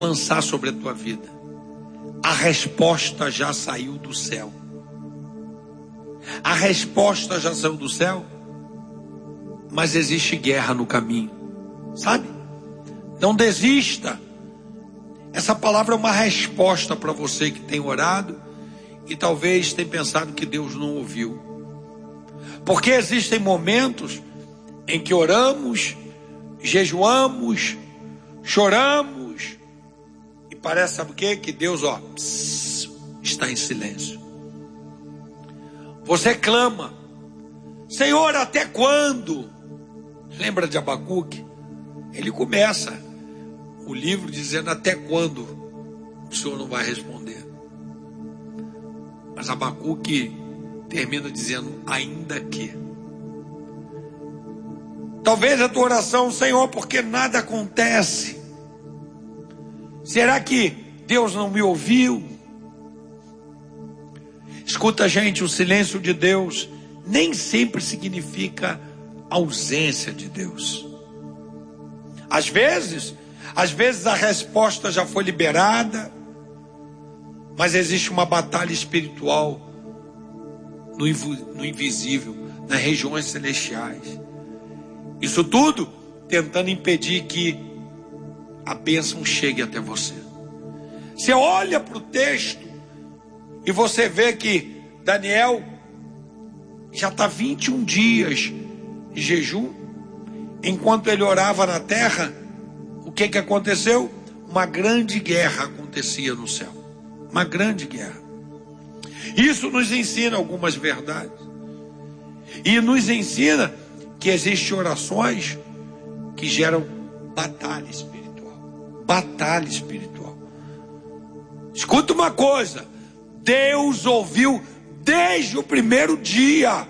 lançar sobre a tua vida. A resposta já saiu do céu. A resposta já saiu do céu, mas existe guerra no caminho, sabe? Não desista. Essa palavra é uma resposta para você que tem orado e talvez tenha pensado que Deus não ouviu. Porque existem momentos em que oramos, jejuamos, choramos e parece, sabe o quê? Que Deus, está em silêncio. Você clama: Senhor, até quando? Lembra de Abacuque? Ele começa o livro dizendo: até quando o Senhor não vai responder? Mas Abacuque termina dizendo: ainda que. Talvez a tua oração: Senhor, porque nada acontece? Será que Deus não me ouviu? Escuta, gente, o silêncio de Deus nem sempre significa ausência de Deus. Às vezes a resposta já foi liberada, mas existe uma batalha espiritual no invisível, nas regiões celestiais. Isso tudo tentando impedir que a bênção chegue até você. Você olha para o texto e você vê que Daniel já está 21 dias de jejum. Enquanto ele orava na terra, o que aconteceu? Uma grande guerra acontecia no céu. Uma grande guerra. Isso nos ensina algumas verdades. E nos ensina que existem orações que geram batalha espiritual. Batalha espiritual. Escuta uma coisa: Deus ouviu desde o primeiro dia.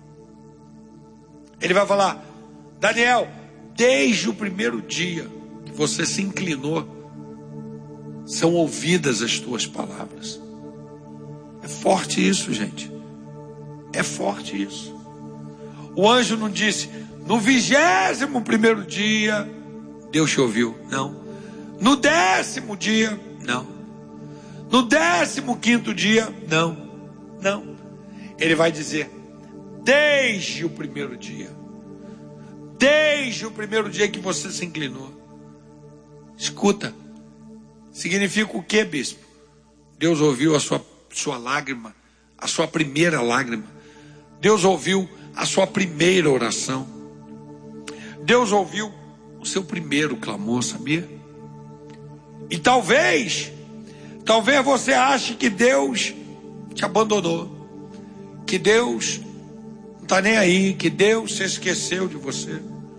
Ele vai falar: Daniel, desde o primeiro dia que você se inclinou, são ouvidas as tuas palavras. É forte isso, gente. É forte isso. O anjo não disse: no 21º dia Deus te ouviu. Não. No 10º dia, não. No 15º dia, não. Não. Ele vai dizer: desde o primeiro dia. Desde o primeiro dia que você se inclinou. Escuta. Significa o que, bispo? Deus ouviu a sua lágrima, a sua primeira lágrima. Deus ouviu a sua primeira oração. Deus ouviu o seu primeiro clamor, sabia? E talvez você ache que Deus te abandonou, que Deus não está nem aí, que Deus se esqueceu de você.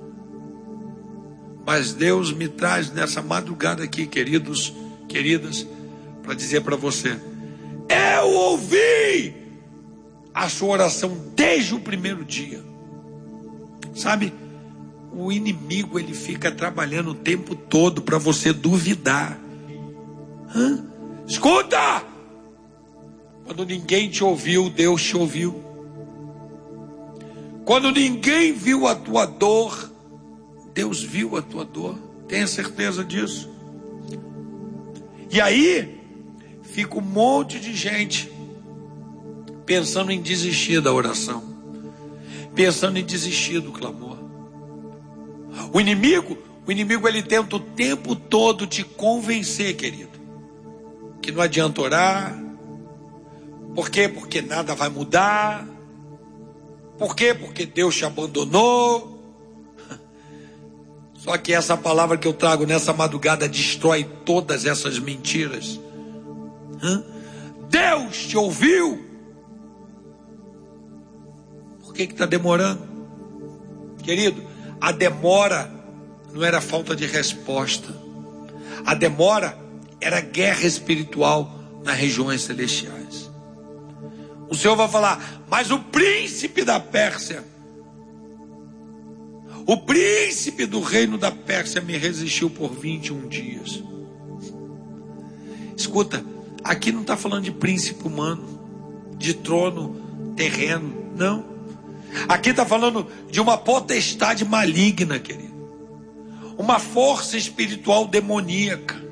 Mas Deus me traz nessa madrugada aqui, queridos, queridas, para dizer para você: eu ouvi a sua oração desde o primeiro dia. Sabe, o inimigo, ele fica trabalhando o tempo todo para você duvidar. Escuta! Quando ninguém te ouviu, Deus te ouviu. Quando ninguém viu a tua dor, Deus viu a tua dor. Tenha certeza disso. E aí fica um monte de gente pensando em desistir da oração, pensando em desistir do clamor. O inimigo ele tenta o tempo todo te convencer, querido, que não adianta orar. Por quê? Porque nada vai mudar. Por quê? Porque Deus te abandonou. Só que essa palavra que eu trago nessa madrugada destrói todas essas mentiras. Deus te ouviu. Por que está demorando? Querido, a demora não era falta de resposta. A demora era guerra espiritual nas regiões celestiais. O Senhor vai falar: mas o príncipe da Pérsia, o príncipe do reino da Pérsia me resistiu por 21 dias. Escuta, aqui não está falando de príncipe humano, de trono terreno, não. Aqui está falando de uma potestade maligna, querido. Uma força espiritual demoníaca.